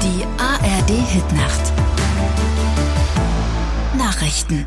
Die ARD-Hitnacht. Nachrichten.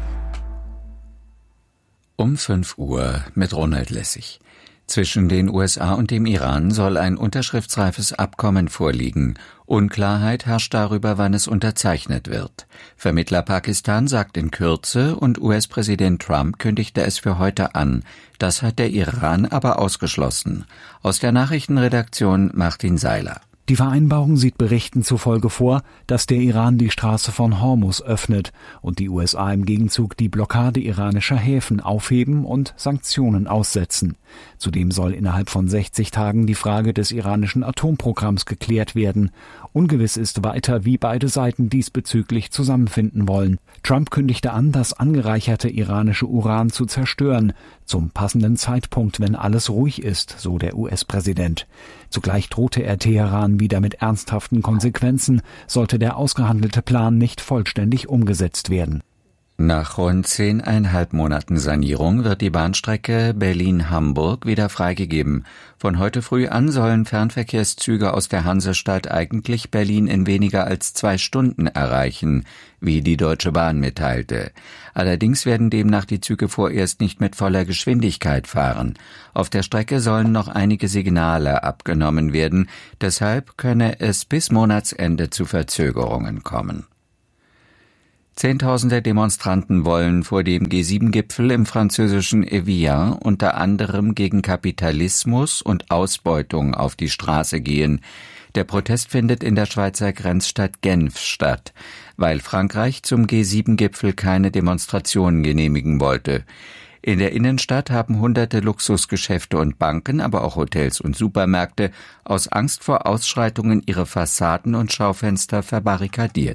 Um 5 Uhr mit Ronald Lessig. Zwischen den USA und dem Iran soll ein unterschriftsreifes Abkommen vorliegen. Unklarheit herrscht darüber, wann es unterzeichnet wird. Vermittler Pakistan sagt in Kürze und US-Präsident Trump kündigte es für heute an. Das hat der Iran aber ausgeschlossen. Aus der Nachrichtenredaktion Martin Seiler. Die Vereinbarung sieht Berichten zufolge vor, dass der Iran die Straße von Hormuz öffnet und die USA im Gegenzug die Blockade iranischer Häfen aufheben und Sanktionen aussetzen. Zudem soll innerhalb von 60 Tagen die Frage des iranischen Atomprogramms geklärt werden. Ungewiss ist weiter, wie beide Seiten diesbezüglich zusammenfinden wollen. Trump kündigte an, das angereicherte iranische Uran zu zerstören, zum passenden Zeitpunkt, wenn alles ruhig ist, so der US-Präsident. Zugleich drohte er Teheran wieder mit ernsthaften Konsequenzen, sollte der ausgehandelte Plan nicht vollständig umgesetzt werden. Nach rund 10,5 Monaten Sanierung wird die Bahnstrecke Berlin-Hamburg wieder freigegeben. Von heute früh an sollen Fernverkehrszüge aus der Hansestadt eigentlich Berlin in weniger als 2 Stunden erreichen, wie die Deutsche Bahn mitteilte. Allerdings werden demnach die Züge vorerst nicht mit voller Geschwindigkeit fahren. Auf der Strecke sollen noch einige Signale abgenommen werden, deshalb könne es bis Monatsende zu Verzögerungen kommen. Zehntausende Demonstranten wollen vor dem G7-Gipfel im französischen Evian unter anderem gegen Kapitalismus und Ausbeutung auf die Straße gehen. Der Protest findet in der Schweizer Grenzstadt Genf statt, weil Frankreich zum G7-Gipfel keine Demonstrationen genehmigen wollte. In der Innenstadt haben hunderte Luxusgeschäfte und Banken, aber auch Hotels und Supermärkte aus Angst vor Ausschreitungen ihre Fassaden und Schaufenster verbarrikadiert.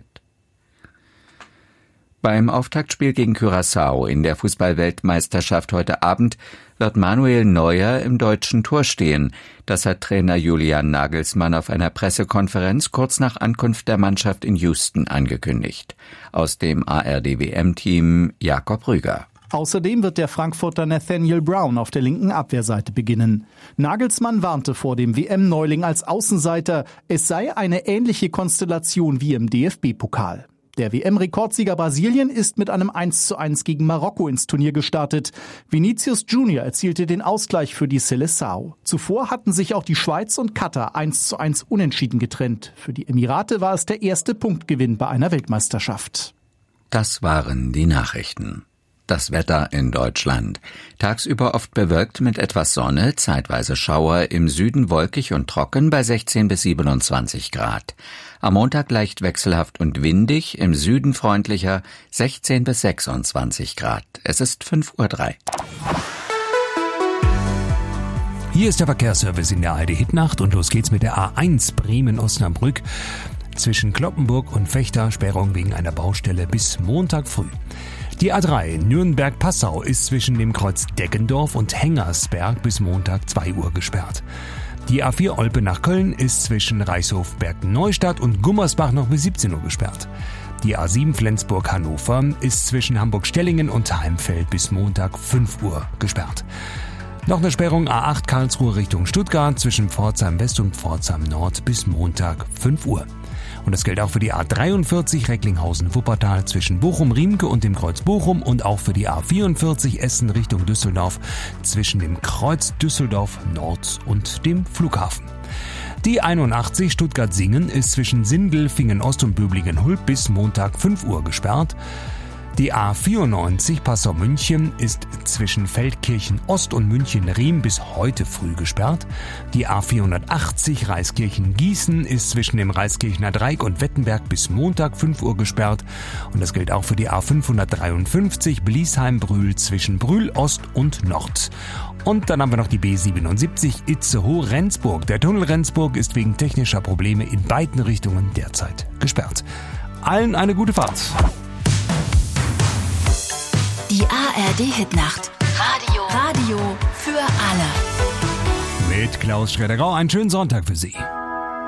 Beim Auftaktspiel gegen Curaçao in der Fußball-Weltmeisterschaft heute Abend wird Manuel Neuer im deutschen Tor stehen. Das hat Trainer Julian Nagelsmann auf einer Pressekonferenz kurz nach Ankunft der Mannschaft in Houston angekündigt. Aus dem ARD-WM-Team Jakob Rüger. Außerdem wird der Frankfurter Nathaniel Brown auf der linken Abwehrseite beginnen. Nagelsmann warnte vor dem WM-Neuling als Außenseiter, es sei eine ähnliche Konstellation wie im DFB-Pokal. Der WM-Rekordsieger Brasilien ist mit einem 1:1 gegen Marokko ins Turnier gestartet. Vinicius Junior erzielte den Ausgleich für die Seleção. Zuvor hatten sich auch die Schweiz und Katar 1:1 unentschieden getrennt. Für die Emirate war es der erste Punktgewinn bei einer Weltmeisterschaft. Das waren die Nachrichten. Das Wetter in Deutschland. Tagsüber oft bewölkt mit etwas Sonne, zeitweise Schauer, im Süden wolkig und trocken bei 16 bis 27 Grad. Am Montag leicht wechselhaft und windig, im Süden freundlicher 16 bis 26 Grad. Es ist 5:03 Uhr. Hier ist der Verkehrsservice in der ARD-Hitnacht und los geht's mit der A1 Bremen-Osnabrück. Zwischen Cloppenburg und Vechta Sperrung wegen einer Baustelle bis Montag früh. Die A3 Nürnberg-Passau ist zwischen dem Kreuz Deggendorf und Hengersberg bis Montag 2 Uhr gesperrt. Die A4 Olpe nach Köln ist zwischen Reichshof-Berg-Neustadt und Gummersbach noch bis 17 Uhr gesperrt. Die A7 Flensburg-Hannover ist zwischen Hamburg-Stellingen und Heimfeld bis Montag 5 Uhr gesperrt. Noch eine Sperrung A8 Karlsruhe Richtung Stuttgart zwischen Pforzheim West und Pforzheim Nord bis Montag 5 Uhr. Und das gilt auch für die A43 Recklinghausen-Wuppertal zwischen Bochum-Riemke und dem Kreuz Bochum und auch für die A44 Essen Richtung Düsseldorf zwischen dem Kreuz Düsseldorf Nord und dem Flughafen. Die 81 Stuttgart-Singen ist zwischen Sindelfingen-Ost und Böblingen-Hulb bis Montag 5 Uhr gesperrt. Die A94 Passau-München ist zwischen Feldkirchen-Ost und München-Riem bis heute früh gesperrt. Die A480 Reiskirchen-Gießen ist zwischen dem Reiskirchener Dreieck und Wettenberg bis Montag 5 Uhr gesperrt. Und das gilt auch für die A553 Bliesheim-Brühl zwischen Brühl-Ost und Nord. Und dann haben wir noch die B77 Itzehoe-Rendsburg. Der Tunnel Rendsburg ist wegen technischer Probleme in beiden Richtungen derzeit gesperrt. Allen eine gute Fahrt. Die ARD-Hitnacht. Radio für alle. Mit Klaus Schroeder-Grau einen schönen Sonntag für Sie.